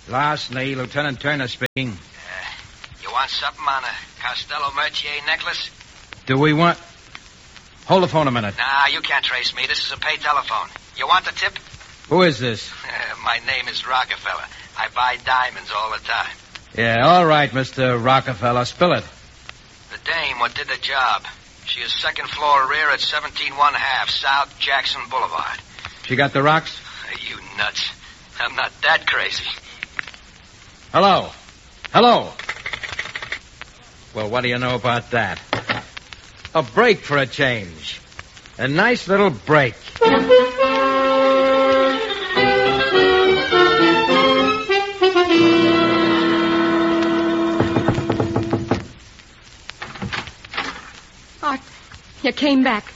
Larceny, Lieutenant Turner speaking. You want something on a Costello Mercier necklace? Do we want... Hold the phone a minute. Nah, you can't trace me. This is a pay telephone. You want the tip? Who is this? My name is Rockefeller. I buy diamonds all the time. Yeah, all right, Mr. Rockefeller. Spill it. The dame what did the job. She is second floor rear at 17-1/2 South Jackson Boulevard. She got the rocks? You nuts. I'm not that crazy. Hello. Hello. Well, what do you know about that? A break for a change. A nice little break. Art, you came back.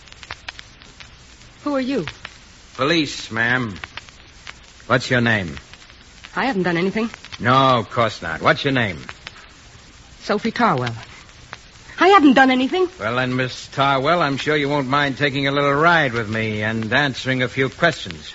Who are you? Police, ma'am. What's your name? I haven't done anything. No, of course not. What's your name? Sophie Tarwell. I haven't done anything. Well, then, Miss Tarwell, I'm sure you won't mind taking a little ride with me and answering a few questions.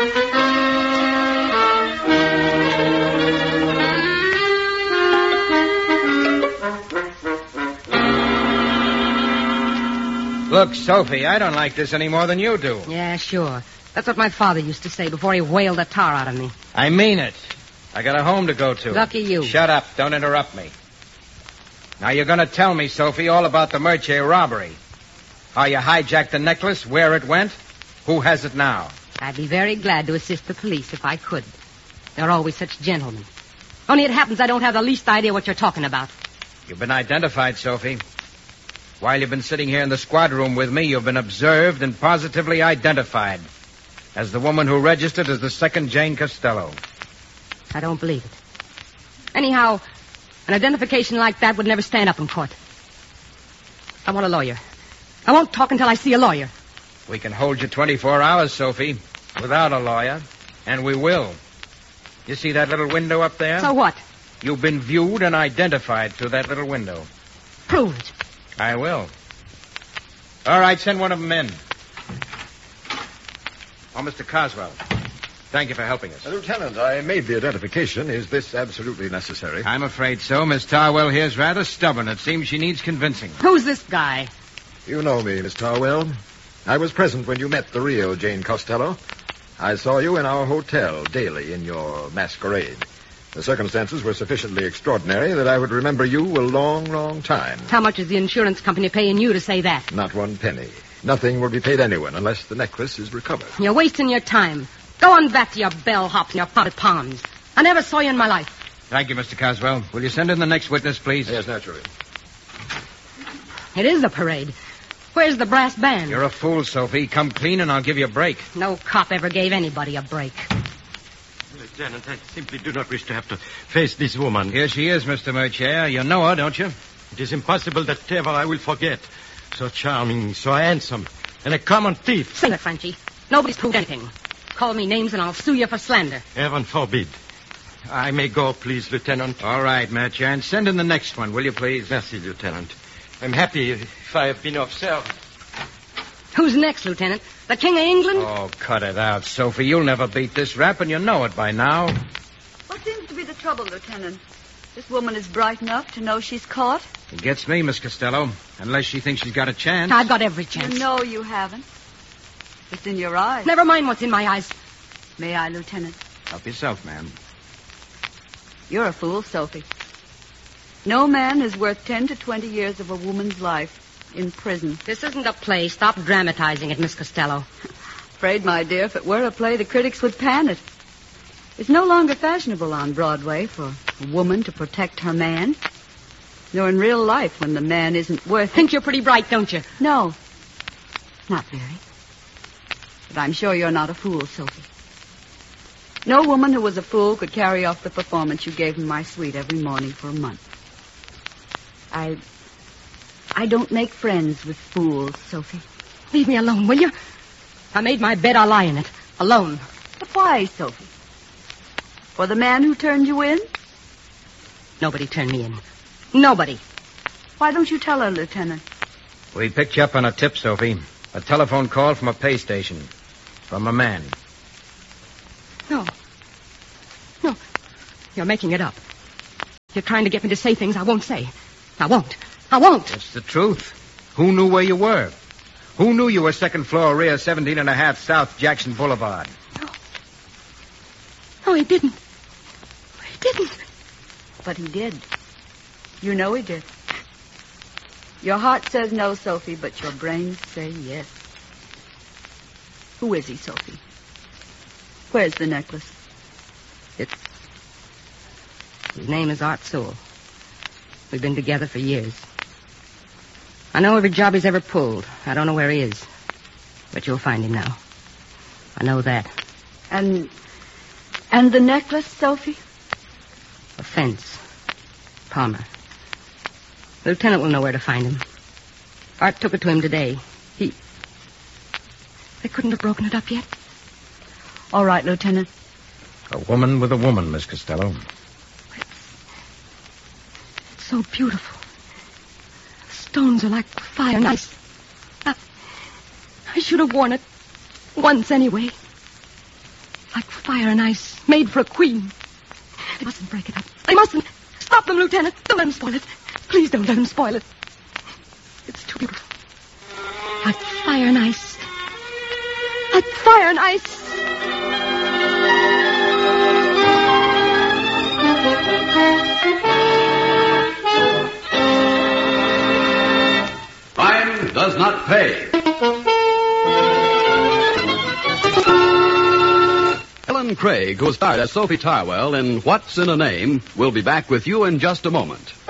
Look, Sophie, I don't like this any more than you do. Yeah, sure. That's what my father used to say before he whaled the tar out of me. I mean it. I got a home to go to. Lucky you. Shut up. Don't interrupt me. Now, you're going to tell me, Sophie, all about the Mercier robbery. How you hijacked the necklace, where it went, who has it now. I'd be very glad to assist the police if I could. They're always such gentlemen. Only it happens I don't have the least idea what you're talking about. You've been identified, Sophie. While you've been sitting here in the squad room with me, you've been observed and positively identified as the woman who registered as the second Jane Costello. I don't believe it. Anyhow, an identification like that would never stand up in court. I want a lawyer. I won't talk until I see a lawyer. We can hold you 24 hours, Sophie, without a lawyer, and we will. You see that little window up there? So what? You've been viewed and identified through that little window. Prove it. I will. All right, send one of them in. Oh, Mr. Coswell, thank you for helping us. Lieutenant, I made the identification. Is this absolutely necessary? I'm afraid so. Miss Tarwell here's rather stubborn. It seems she needs convincing. Who's this guy? You know me, Miss Tarwell. I was present when you met the real Jane Costello. I saw you in our hotel daily in your masquerade. The circumstances were sufficiently extraordinary that I would remember you a long, long time. How much is the insurance company paying you to say that? Not one penny. Nothing will be paid anyone unless the necklace is recovered. You're wasting your time. Go on back to your bellhops and your potted palms. I never saw you in my life. Thank you, Mr. Coswell. Will you send in the next witness, please? Yes, naturally. It is a parade. Where's the brass band? You're a fool, Sophie. Come clean and I'll give you a break. No cop ever gave anybody a break. Lieutenant, I simply do not wish to have to face this woman. Here she is, Mr. Mercier. You know her, don't you? It is impossible that ever I will forget. So charming, so handsome, and a common thief. Say it, Frenchie. Nobody's proved anything. Call me names and I'll sue you for slander. Heaven forbid. I may go, please, Lieutenant. All right, Mercier. And send in the next one, will you, please? Merci, Lieutenant. I'm happy if I have been of service. Who's next, Lieutenant? The King of England? Oh, cut it out, Sophie. You'll never beat this rap, and you know it by now. What seems to be the trouble, Lieutenant? This woman is bright enough to know she's caught? It gets me, Miss Costello. Unless she thinks she's got a chance. I've got every chance. You know you haven't. It's in your eyes. Never mind what's in my eyes. May I, Lieutenant? Help yourself, ma'am. You're a fool, Sophie. No man is worth 10 to 20 years of a woman's life in prison. This isn't a play. Stop dramatizing it, Miss Costello. Afraid, my dear, if it were a play, the critics would pan it. It's no longer fashionable on Broadway for a woman to protect her man. Nor in real life when the man isn't worth it. Think you're pretty bright, don't you? No. Not very. But I'm sure you're not a fool, Sophie. No woman who was a fool could carry off the performance you gave in my suite every morning for a month. I don't make friends with fools, Sophie. Leave me alone, will you? I made my bed, I'll lie in it. Alone. But why, Sophie? For the man who turned you in? Nobody turned me in. Nobody. Why don't you tell her, Lieutenant? We picked you up on a tip, Sophie. A telephone call from a pay station. From a man. No. No. You're making it up. You're trying to get me to say things I won't say. I won't. I won't. It's the truth. Who knew where you were? Who knew you were second floor rear 17 and a half South Jackson Boulevard? No, he didn't. He didn't. But he did. You know he did. Your heart says no, Sophie, but your brains say yes. Who is he, Sophie? Where's the necklace? His name is Art Sewell. We've been together for years. I know every job he's ever pulled. I don't know where he is. But you'll find him now. I know that. And the necklace, Sophie? A fence. Palmer. The lieutenant will know where to find him. Art took it to him today. They couldn't have broken it up yet. All right, Lieutenant. A woman with a woman, Miss Costello. It's so beautiful. The stones are like fire and ice. I should have worn it once anyway. Like fire and ice, made for a queen. They mustn't break it up. They mustn't. Stop them, Lieutenant. Don't let them spoil it. Please don't let them spoil it. It's too beautiful. Like fire and ice. Like fire and ice. Crime does not pay. Ellen Craig, who starred as Sophie Tarwell in What's in a Name, will be back with you in just a moment.